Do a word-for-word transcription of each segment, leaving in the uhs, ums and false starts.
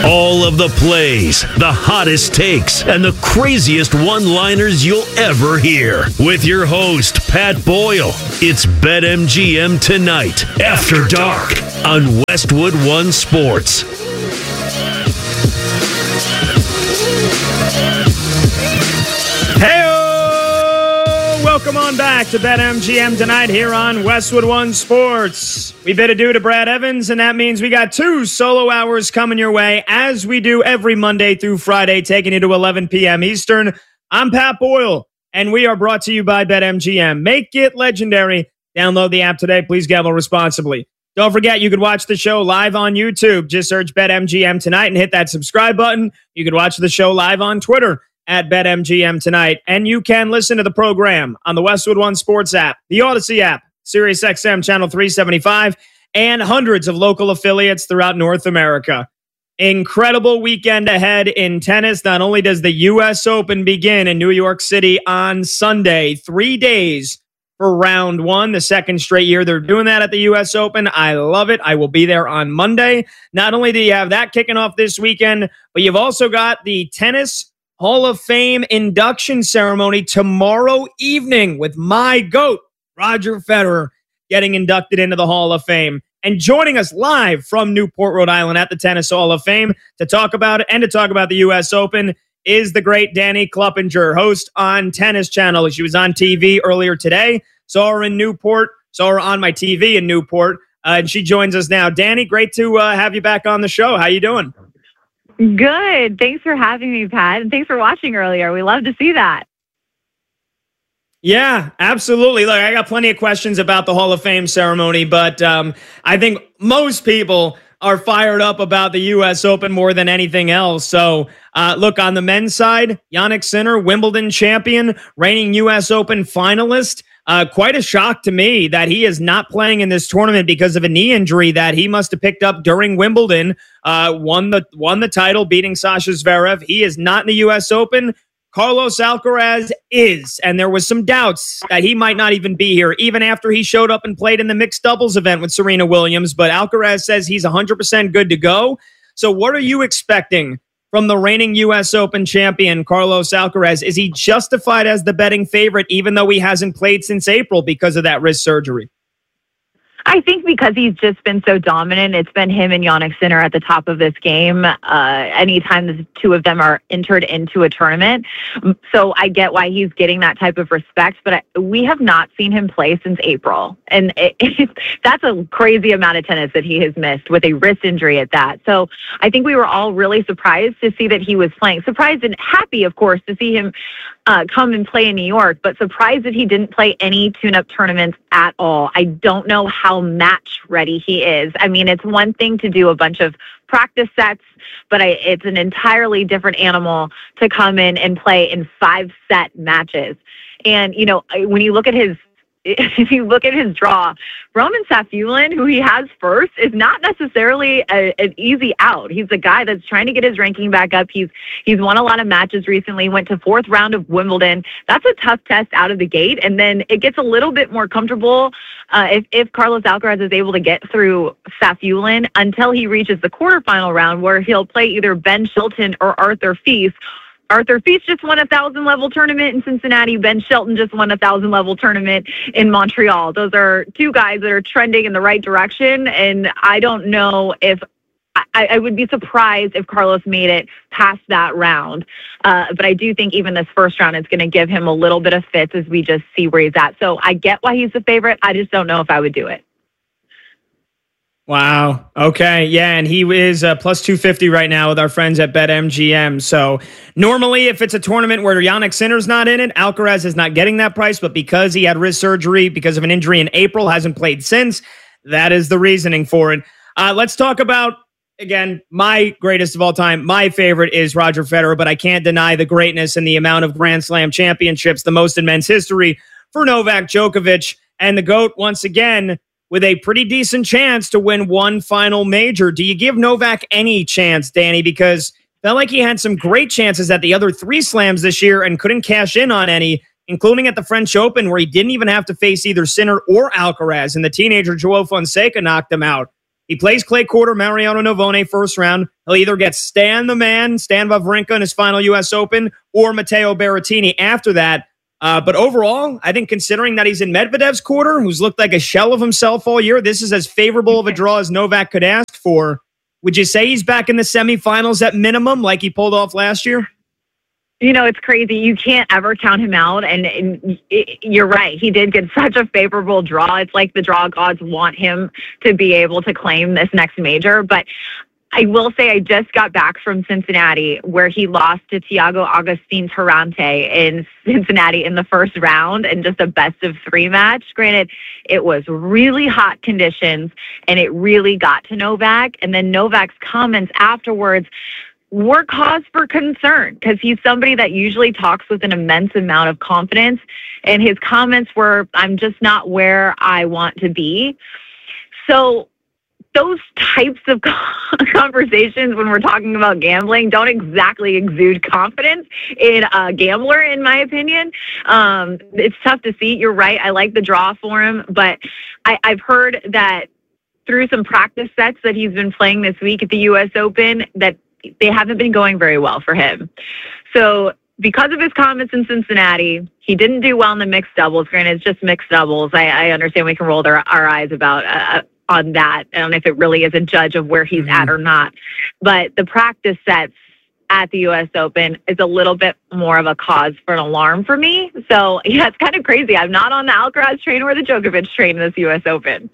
All of the plays, the hottest takes, and the craziest one-liners you'll ever hear. With your host, Pat Boyle. It's BetMGM Tonight, After Dark, on Westwood One Sports. Hey, welcome on back to BetMGM Tonight here on Westwood One Sports. We bid adieu to Brad Evans, and that means we got two solo hours coming your way, as we do every Monday through Friday, taking you to eleven p.m. Eastern. I'm Pat Boyle, and we are brought to you by BetMGM. Make it legendary. Download the app today. Please gamble responsibly. Don't forget, you can watch the show live on YouTube. Just search BetMGM Tonight and hit that subscribe button. You can watch the show live on Twitter at BetMGM Tonight. And you can listen to the program on the Westwood One Sports app, the Odyssey app, SiriusXM Channel three seventy-five, and hundreds of local affiliates throughout North America. Incredible weekend ahead in tennis. Not only does the U S Open begin in New York City on Sunday, three days for round one, the second straight year they're doing that at the U S Open. I love it. I will be there on Monday. Not only do you have that kicking off this weekend, but you've also got the Tennis Hall of Fame induction ceremony tomorrow evening with my GOAT, Roger Federer, getting inducted into the Hall of Fame. And joining us live from Newport, Rhode Island at the Tennis Hall of Fame to talk about it and to talk about the U S Open is the great Danny Kluppinger, host on Tennis Channel. She was on T V earlier today. Saw her in Newport. Saw her on my T V in Newport. Uh, and she joins us now. Danny, great to uh, have you back on the show. How you doing? Good. Thanks for having me, Pat. And thanks for watching earlier. We love to see that. Yeah, absolutely. Look, I got plenty of questions about the Hall of Fame ceremony, but um, I think most people are fired up about the U S Open more than anything else. So, uh, look, on the men's side, Jannik Sinner, Wimbledon champion, reigning U S Open finalist. Uh, quite a shock to me that he is not playing in this tournament because of a knee injury that he must have picked up during Wimbledon. Uh, won the won the title, beating Sasha Zverev. He is not in the U S Open. Carlos Alcaraz is, and there was some doubts that he might not even be here, even after he showed up and played in the mixed doubles event with Serena Williams. But Alcaraz says he's one hundred percent good to go. So what are you expecting from the reigning U S Open champion, Carlos Alcaraz? Is he justified as the betting favorite, even though he hasn't played since April because of that wrist surgery? I think because he's just been so dominant, it's been him and Jannik Sinner at the top of this game uh, anytime the two of them are entered into a tournament. So I get why he's getting that type of respect, but I, we have not seen him play since April. And it, it, that's a crazy amount of tennis that he has missed with a wrist injury at that. So I think we were all really surprised to see that he was playing. Surprised and happy, of course, to see him Uh, come and play in New York, but surprised that he didn't play any tune-up tournaments at all. I don't know how match ready he is. I mean, it's one thing to do a bunch of practice sets, but I, it's an entirely different animal to come in and play in five-set matches. And, you know, when you look at his if you look at his draw, Roman Safulin, who he has first, is not necessarily a, an easy out. He's a guy that's trying to get his ranking back up. He's he's won a lot of matches recently, went to fourth round of Wimbledon. That's a tough test out of the gate, and then it gets a little bit more comfortable uh, if, if Carlos Alcaraz is able to get through Safulin until he reaches the quarterfinal round, where he'll play either Ben Shelton or Arthur Fils. Arthur Fils just won a thousand level tournament in Cincinnati. Ben Shelton just won a thousand level tournament in Montreal. Those are two guys that are trending in the right direction. And I don't know if I, I would be surprised if Carlos made it past that round. Uh, but I do think even this first round is going to give him a little bit of fits as we just see where he's at. So I get why he's the favorite. I just don't know if I would do it. Wow. Okay. Yeah. And he is uh, plus two fifty right now with our friends at BetMGM. So normally if it's a tournament where Jannik Sinner's not in it, Alcaraz is not getting that price. But because he had wrist surgery because of an injury in April, hasn't played since, that is the reasoning for it. Uh, let's talk about, again, my greatest of all time. My favorite is Roger Federer, but I can't deny the greatness and the amount of Grand Slam championships, the most in men's history, for Novak Djokovic. And the GOAT, once again, with a pretty decent chance to win one final major. Do you give Novak any chance, Danny? Because it felt like he had some great chances at the other three slams this year and couldn't cash in on any, including at the French Open, where he didn't even have to face either Sinner or Alcaraz, and the teenager Joao Fonseca knocked him out. He plays Clay Porter, Mariano Navone first round. He'll either get Stan the Man, Stan Wawrinka in his final U S Open, or Matteo Berrettini after that. Uh, but overall, I think considering that he's in Medvedev's quarter, who's looked like a shell of himself all year, this is as favorable of a draw as Novak could ask for. Would you say he's back in the semifinals at minimum, like he pulled off last year? You know, it's crazy. You can't ever count him out. And, and it, you're right. He did get such a favorable draw. It's like the draw gods want him to be able to claim this next major. But I will say I just got back from Cincinnati, where he lost to Thiago Agustin Tarante in Cincinnati in the first round and just a best of three match. Granted, it was really hot conditions and it really got to Novak. And then Novak's comments afterwards were cause for concern, because he's somebody that usually talks with an immense amount of confidence. And his comments were, I'm just not where I want to be. So those types of conversations when we're talking about gambling don't exactly exude confidence in a gambler, in my opinion. Um, it's tough to see. You're right. I like the draw for him, but I, I've heard that through some practice sets that he's been playing this week at the U S Open, that they haven't been going very well for him. So because of his comments in Cincinnati, he didn't do well in the mixed doubles. Granted, it's just mixed doubles. I, I understand we can roll their, our eyes about uh, on that. I don't know if it really is a judge of where he's mm-hmm. at or not. But the practice sets at the U S Open is a little bit more of a cause for an alarm for me. So, yeah, it's kind of crazy. I'm not on the Alcaraz train or the Djokovic train in this U S Open.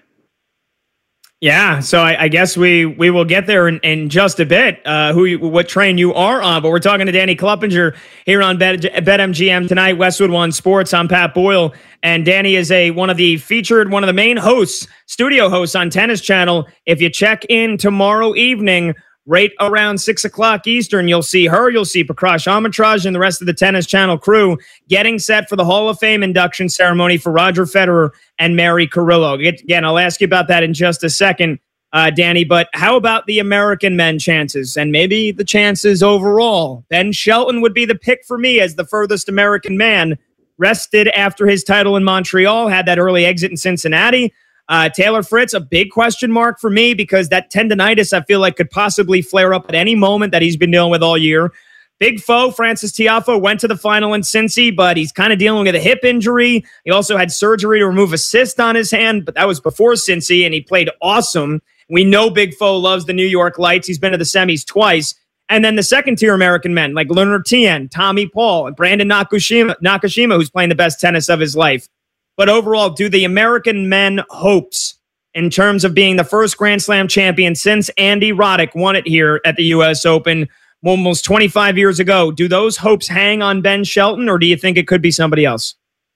Yeah, so I, I guess we we will get there in, in just a bit, uh, who you, what train you are on. But we're talking to Danny Kluppinger here on Bet, BetMGM tonight, Westwood One Sports. I'm Pat Boyle, and Danny is a one of the featured, one of the main hosts, studio hosts on Tennis Channel. If you check in tomorrow evening, right around six o'clock Eastern, you'll see her, you'll see Prakash Amritraj and the rest of the Tennis Channel crew getting set for the Hall of Fame induction ceremony for Roger Federer and Mary Carrillo. Again, I'll ask you about that in just a second, uh, Danny, but how about the American men chances and maybe the chances overall? Ben Shelton would be the pick for me as the furthest American man. Rested after his title in Montreal, had that early exit in Cincinnati. Uh, Taylor Fritz, a big question mark for me because that tendonitis I feel like could possibly flare up at any moment that he's been dealing with all year. Big foe, Francis Tiafoe, went to the final in Cincy, but he's kind of dealing with a hip injury. He also had surgery to remove a cyst on his hand, but that was before Cincy, and he played awesome. We know Big Foe loves the New York Lights. He's been to the semis twice. And then the second-tier American men, like Leonard Tien, Tommy Paul, and Brandon Nakashima, Nakashima, who's playing the best tennis of his life. But overall, do the American men hopes in terms of being the first Grand Slam champion since Andy Roddick won it here at the U S Open almost twenty-five years ago, do those hopes hang on Ben Shelton, or do you think it could be somebody else?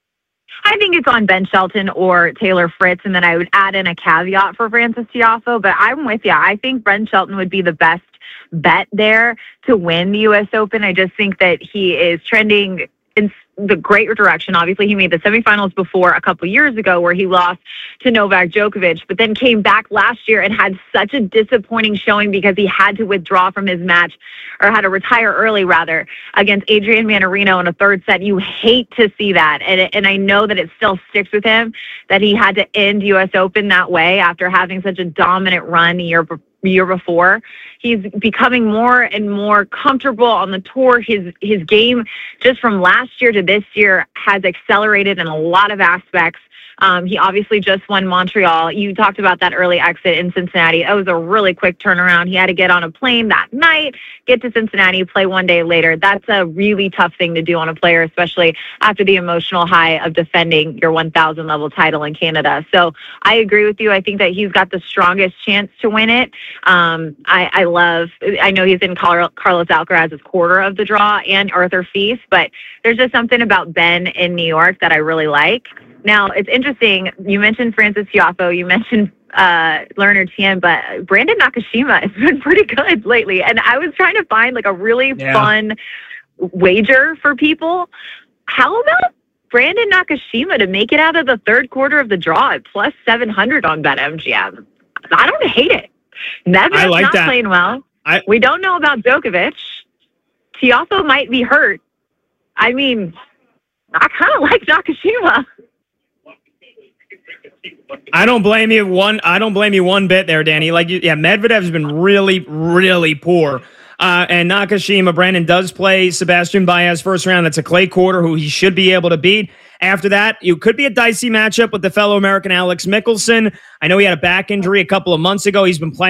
I think it's on Ben Shelton or Taylor Fritz, and then I would add in a caveat for Francis Tiafoe, but I'm with you. I think Ben Shelton would be the best bet there to win the U S Open. I just think that he is trending in the great direction. Obviously, he made the semifinals before a couple years ago where he lost to Novak Djokovic, but then came back last year and had such a disappointing showing because he had to withdraw from his match, or had to retire early, rather, against Adrian Manarino in a third set. You hate to see that. And, and I know that it still sticks with him that he had to end U S Open that way after having such a dominant run the year before. year before. He's becoming more and more comfortable on the tour. His his game just from last year to this year has accelerated in a lot of aspects. Um, he obviously just won Montreal. You talked about that early exit in Cincinnati. It was a really quick turnaround. He had to get on a plane that night, get to Cincinnati, play one day later. That's a really tough thing to do on a player, especially after the emotional high of defending your one thousand level title in Canada. So I agree with you. I think that he's got the strongest chance to win it. Um, I, I love, I know he's in Carlos Alcaraz's quarter of the draw and Arthur Fils, but there's just something about Ben in New York that I really like. Now, it's interesting. You mentioned Francis Tiafoe. You mentioned uh, Leonard Tien, but Brandon Nakashima has been pretty good lately. And I was trying to find like a really yeah. fun wager for people. How about Brandon Nakashima to make it out of the third quarter of the draw at plus seven hundred on BetMGM? I don't hate it. Medvedev's like not that. playing well. I, we don't know about Djokovic. Tiafoe might be hurt. I mean, I kind of like Nakashima. I don't blame you one. I don't blame you one bit there, Danny. Like, yeah, Medvedev's been really, really poor. Uh, and Nakashima, Brandon does play Sebastian Baez first round. That's a clay quarter who he should be able to beat. After that, it could be a dicey matchup with the fellow American Alex Mickelson. I know he had a back injury a couple of months ago. He's been playing